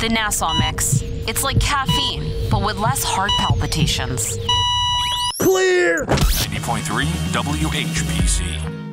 The Nassau Mix. It's like caffeine, but with less heart palpitations. Clear! 90.3 WHPC.